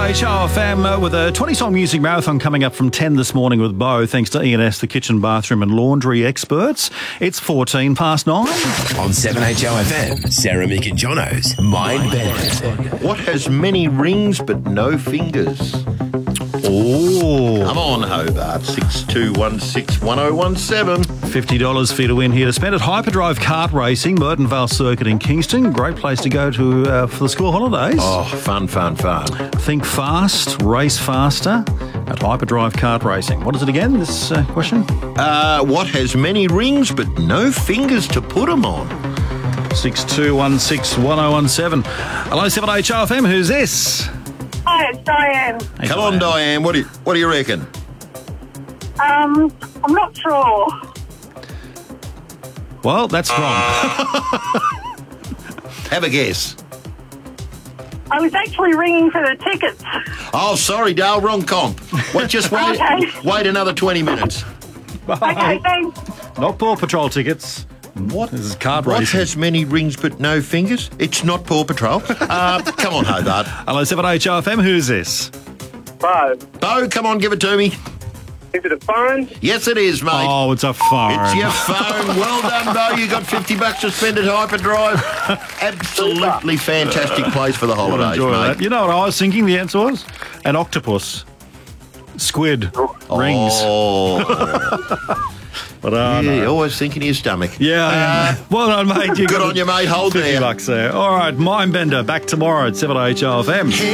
7HRFM with a 20-song music marathon coming up from 10 this morning with Bo, thanks to E&S, the kitchen, bathroom and laundry experts. It's 9:14. On 7HRFM, Sarah, Mick and Jono's Mind Bender. What has many rings but no fingers? Oh. Come on, Hobart. 62161017. $50 for you to win here to spend at Hyperdrive Kart Racing, Merton Vale Circuit in Kingston. Great place to go to for the school holidays. Oh, fun. Think fast, race faster at Hyperdrive Kart Racing. What is it again, this question? What has many rings but no fingers to put them on? 62161017. Hello, 7HRFM. Who's this? Hi, it's Diane. Hey, Come on, Diane. What do you reckon? I'm not sure. Well, that's wrong. Have a guess. I was actually ringing for the tickets. Oh, sorry, Dale. Wrong comp. Just wait. Okay. Wait another 20 minutes. Okay, thanks. Not Paw Patrol tickets. What? This is kart What racing. has many rings but no fingers? It's not Paw Patrol. Come on, Hobart. Hello, 7HRFM. Who's this? Bo, Bo, come on, give it to me. is it a phone? Yes, it is, mate. Oh, it's a phone. It's your phone. Well done, Bo. You got $50 to spend at Hyperdrive. Absolutely fantastic place for the holidays, Enjoy mate. that. You know what I was thinking the answer was? An octopus. Squid. Rings. Oh, But, yeah, no. always thinking of your stomach. Yeah. Well done, mate. You Good got on you, mate. Hold $50 there. there. All right, Mindbender back tomorrow at 7HRFM.